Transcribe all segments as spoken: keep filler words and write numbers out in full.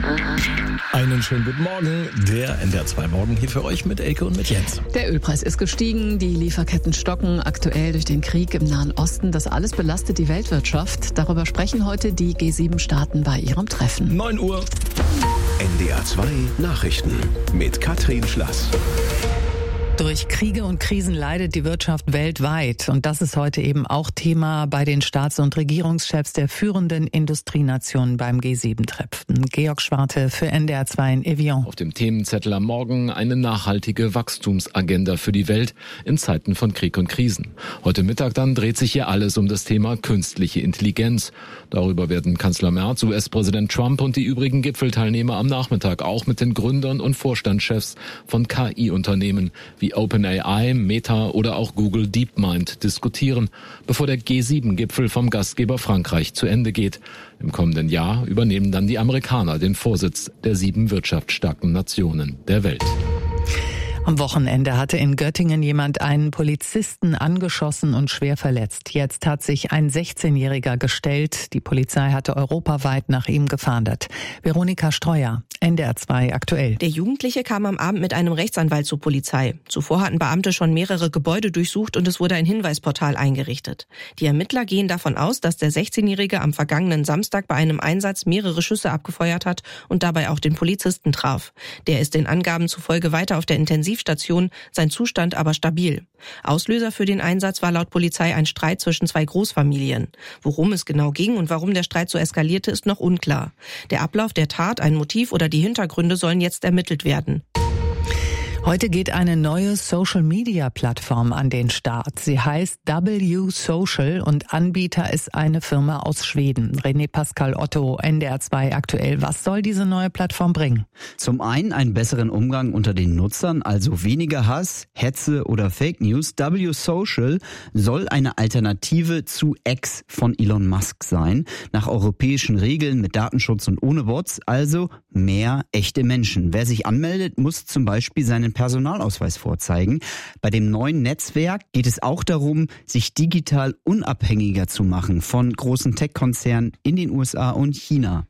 Einen schönen guten Morgen, der N D R zwei Morgen hier für euch mit Elke und mit Jens. Der Ölpreis ist gestiegen, die Lieferketten stocken, aktuell durch den Krieg im Nahen Osten. Das alles belastet die Weltwirtschaft. Darüber sprechen heute die G sieben Staaten bei ihrem Treffen. neun Uhr. N D R zwei Nachrichten mit Katrin Schlass. Durch Kriege und Krisen leidet die Wirtschaft weltweit. Und das ist heute eben auch Thema bei den Staats- und Regierungschefs der führenden Industrienationen beim G sieben Treffen. Georg Schwarte für N D R zwei in Evian. Auf dem Themenzettel am Morgen eine nachhaltige Wachstumsagenda für die Welt in Zeiten von Krieg und Krisen. Heute Mittag dann dreht sich hier alles um das Thema künstliche Intelligenz. Darüber werden Kanzler Merz, U S-Präsident Trump und die übrigen Gipfelteilnehmer am Nachmittag auch mit den Gründern und Vorstandschefs von K I-Unternehmen wie OpenAI, Meta oder auch Google DeepMind diskutieren, bevor der G sieben Gipfel vom Gastgeber Frankreich zu Ende geht. Im kommenden Jahr übernehmen dann die Amerikaner den Vorsitz der sieben wirtschaftsstarken Nationen der Welt. Am Wochenende hatte in Göttingen jemand einen Polizisten angeschossen und schwer verletzt. Jetzt hat sich ein sechzehnjähriger gestellt. Die Polizei hatte europaweit nach ihm gefahndet. Veronika Streuer, N D R zwei aktuell. Der Jugendliche kam am Abend mit einem Rechtsanwalt zur Polizei. Zuvor hatten Beamte schon mehrere Gebäude durchsucht und es wurde ein Hinweisportal eingerichtet. Die Ermittler gehen davon aus, dass der sechzehnjährige am vergangenen Samstag bei einem Einsatz mehrere Schüsse abgefeuert hat und dabei auch den Polizisten traf. Der ist den Angaben zufolge weiter auf der Intensivstation, sein Zustand aber stabil. Auslöser für den Einsatz war laut Polizei ein Streit zwischen zwei Großfamilien. Worum es genau ging und warum der Streit so eskalierte, ist noch unklar. Der Ablauf der Tat, ein Motiv oder die Hintergründe sollen jetzt ermittelt werden. Heute geht eine neue Social-Media-Plattform an den Start. Sie heißt W Social und Anbieter ist eine Firma aus Schweden. René Pascal Otto, N D R zwei aktuell. Was soll diese neue Plattform bringen? Zum einen einen besseren Umgang unter den Nutzern, also weniger Hass, Hetze oder Fake News. W Social soll eine Alternative zu X von Elon Musk sein. Nach europäischen Regeln mit Datenschutz und ohne Bots, also mehr echte Menschen. Wer sich anmeldet, muss zum Beispiel seinen Personalausweis vorzeigen. Bei dem neuen Netzwerk geht es auch darum, sich digital unabhängiger zu machen von großen Tech-Konzernen in den U S A und China.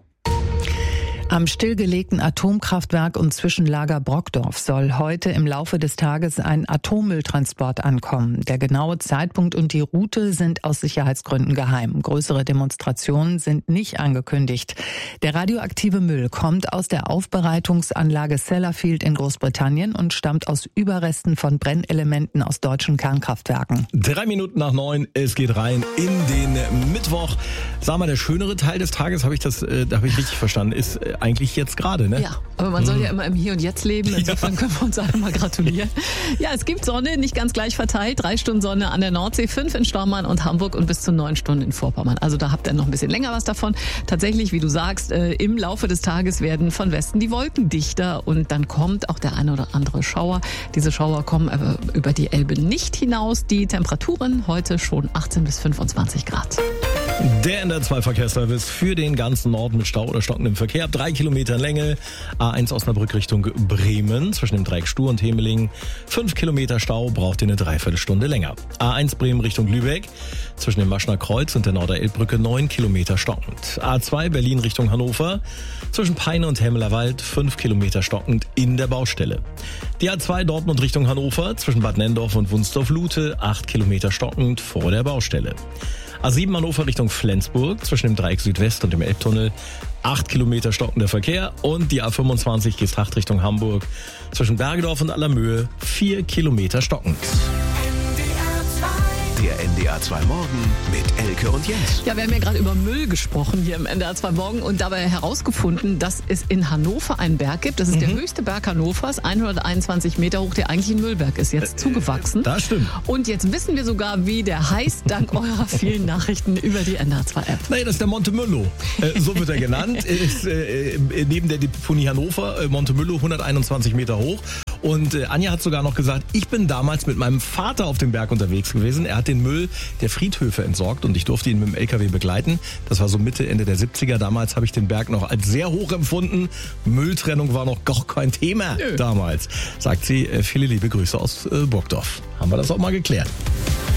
Am stillgelegten Atomkraftwerk und Zwischenlager Brockdorf soll heute im Laufe des Tages ein Atommülltransport ankommen. Der genaue Zeitpunkt und die Route sind aus Sicherheitsgründen geheim. Größere Demonstrationen sind nicht angekündigt. Der radioaktive Müll kommt aus der Aufbereitungsanlage Sellafield in Großbritannien und stammt aus Überresten von Brennelementen aus deutschen Kernkraftwerken. Drei Minuten nach neun, es geht rein in den Mittwoch. Sag mal, der schönere Teil des Tages, habe ich das, äh, habe ich richtig verstanden, ist äh, eigentlich jetzt gerade, ne? Ja, aber man soll ja immer im Hier und Jetzt leben, insofern ja. können wir uns alle mal gratulieren. Ja, es gibt Sonne, nicht ganz gleich verteilt, drei Stunden Sonne an der Nordsee, fünf in Stormarn und Hamburg und bis zu neun Stunden in Vorpommern. Also da habt ihr noch ein bisschen länger was davon. Tatsächlich, wie du sagst, äh, im Laufe des Tages werden von Westen die Wolken dichter und dann kommt auch der eine oder andere Schauer. Diese Schauer kommen aber über die Elbe nicht hinaus. Die Temperaturen heute schon achtzehn bis fünfundzwanzig Grad. Der N D R zwei Verkehrsservice für den ganzen Norden mit Stau oder stockendem Verkehr. Ab drei Kilometer Länge. A eins Osnabrück Richtung Bremen zwischen dem Dreieck Stur und Hemeling. Fünf Kilometer Stau, braucht ihr eine Dreiviertelstunde länger. A eins Bremen Richtung Lübeck zwischen dem Maschner Kreuz und der Norderelbbrücke neun Kilometer stockend. A zwei Berlin Richtung Hannover zwischen Peine und Hemmelerwald fünf Kilometer stockend in der Baustelle. Die A zwei Dortmund Richtung Hannover zwischen Bad Nendorf und Wunsdorf-Lute acht Kilometer stockend vor der Baustelle. A sieben Hannover Richtung Flensburg zwischen dem Dreieck Südwest und dem Elbtunnel acht Kilometer stockender Verkehr und die A fünfundzwanzig Geesthacht Richtung Hamburg zwischen Bergedorf und Allermöhe vier Kilometer stockend. Der N D R zwei Morgen mit Elke und Jens. Ja, wir haben ja gerade über Müll gesprochen hier im N D R zwei Morgen und dabei herausgefunden, dass es in Hannover einen Berg gibt. Das ist mhm. der höchste Berg Hannovers, hunderteinundzwanzig Meter hoch, der eigentlich ein Müllberg ist, jetzt äh, zugewachsen. Das stimmt. Und jetzt wissen wir sogar, wie der heißt, dank eurer vielen Nachrichten über die N D R zwei App. Nein, das ist der Monte Müllo. Äh, so wird er genannt. ist äh, neben der Deponie Hannover, äh, Monte Müllo, hunderteinundzwanzig Meter hoch. Und äh, Anja hat sogar noch gesagt, ich bin damals mit meinem Vater auf dem Berg unterwegs gewesen. Er hat den Müll der Friedhöfe entsorgt und ich durfte ihn mit dem L K W begleiten. Das war so Mitte, Ende der siebziger. Damals habe ich den Berg noch als sehr hoch empfunden. Mülltrennung war noch gar kein Thema Nö. damals. Sagt sie, äh, viele liebe Grüße aus äh, Burgdorf. Haben wir das auch mal geklärt.